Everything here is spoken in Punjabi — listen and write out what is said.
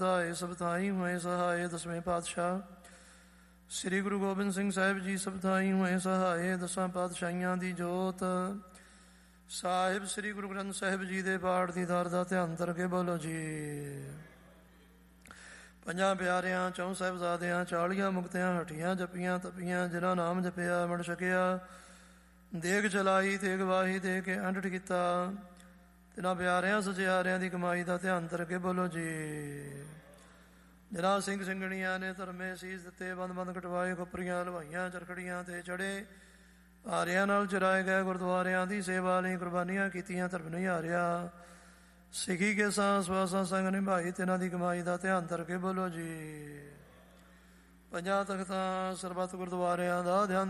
ਸਹਾਏ ਸਭ ਥਾਈ ਹੋਏ ਸਹਾਏ। ਦਸਵੇਂ ਪਾਤਸ਼ਾਹ ਸ੍ਰੀ ਗੁਰੂ ਗੋਬਿੰਦ ਸਿੰਘ ਸਾਹਿਬ ਜੀ ਸਭ ਥਾਈ ਹੋਏ ਸਹਾਏ। ਦਸਾਂ ਪਾਤਸ਼ਾਹੀਆਂ ਦੀ ਜੋਤ ਸਾਹਿਬ ਸ੍ਰੀ ਗੁਰੂ ਗ੍ਰੰਥ ਸਾਹਿਬ ਜੀ ਦੇ ਪਾਠ ਦੀ ਦਰ ਦਾ ਧਿਆਨ ਕਰਕੇ ਬੋਲੋ ਜੀ। ਪੰਜਾਂ ਪਿਆਰਿਆਂ, ਚੌਂ ਸਾਹਿਬਜ਼ਾਦਿਆਂ, 40 ਮੁਕਤਿਆਂ, ਹੱਟੀਆਂ ਜਪੀਆਂ ਤਪੀਆਂ, ਜਿਨ੍ਹਾਂ ਨਾਮ ਜਪਿਆ ਮੜ ਛਕਿਆ, ਦੇਗ ਚਲਾਈ ਤੇਗ ਵਾਹੀ ਦੇ ਕੇ ਅੰਡਟ ਕੀਤਾ, ਤਿਨਾਂ ਪਿਆਰਿਆਂ ਸਚਿਆਰਿਆਂ ਦੀ ਕਮਾਈ ਦਾ ਧਿਆਨ ਕਰਕੇ ਬੋਲੋ ਜੀ। ਜਿਨ੍ਹਾਂ ਸਿੰਘ ਸਿੰਘਣੀਆਂ ਨੇ ਧਰਮੇ ਸੀਸ ਦਿੱਤੇ, ਬੰਦ ਬੰਦ ਕਟਵਾਏ, ਖੁੱਪਰੀਆਂ ਹਲਵਾਈਆਂ, ਚਰਖੜੀਆਂ ਤੇ ਚੜੇ, ਹਾਰਿਆਂ ਨਾਲ ਚਰਾਏ ਗਏ ਗੁਰਦੁਆਰਿਆਂ ਦੀ ਸੇਵਾ ਲਈ ਕੁਰਬਾਨੀਆਂ ਕੀਤੀਆਂ, ਧਰਮ ਨਹੀਂ ਹਾਰਿਆ, ਸਿੱਖੀ ਕੇ ਸਾਂ ਸਵਾਸਾਂ ਸੰਗ ਨਿਭਾਈ, ਤਿਨਾਂ ਦੀ ਕਮਾਈ ਦਾ ਧਿਆਨ ਕਰਕੇ ਬੋਲੋ ਜੀ। ਪੰਜਾਂ ਤਖਤਾਂ ਸਰਬੱਤ ਗੁਰਦੁਆਰਿਆਂ ਦਾ ਧਿਆਨ